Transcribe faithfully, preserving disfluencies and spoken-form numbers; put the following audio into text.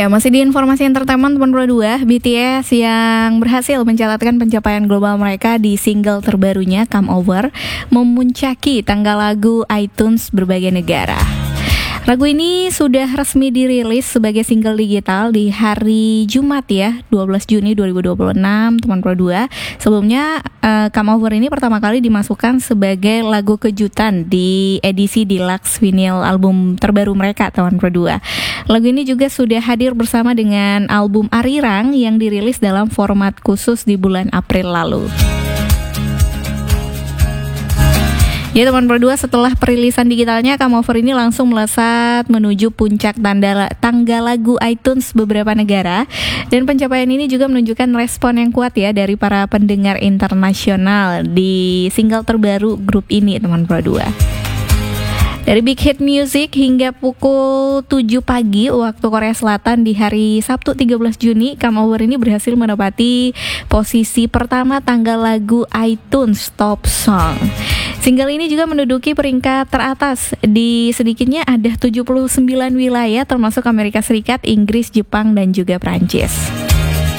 Ya, masih di informasi entertainment delapan puluh dua, B T S yang berhasil mencatatkan pencapaian global mereka di single terbarunya Come Over memuncaki tangga lagu iTunes berbagai negara. Lagu ini sudah resmi dirilis sebagai single digital di hari Jumat ya, dua belas Juni dua ribu dua puluh enam, teman Pro dua. Sebelumnya uh, Come Over ini pertama kali dimasukkan sebagai lagu kejutan di edisi deluxe vinyl album terbaru mereka, teman Pro dua. Lagu ini juga sudah hadir bersama dengan album Arirang yang dirilis dalam format khusus di bulan April lalu. Ya teman Pro dua, setelah perilisan digitalnya, Come Over ini langsung melesat menuju puncak tanda, tangga lagu iTunes beberapa negara. Dan pencapaian ini juga menunjukkan respon yang kuat ya dari para pendengar internasional di single terbaru grup ini, teman Pro dua. Dari Big Hit Music hingga pukul tujuh pagi waktu Korea Selatan di hari Sabtu tiga belas Juni, Come Over ini berhasil menempati posisi pertama tangga lagu iTunes Top Song. Single ini juga menduduki peringkat teratas di sedikitnya ada tujuh puluh sembilan wilayah termasuk Amerika Serikat, Inggris, Jepang, dan juga Prancis.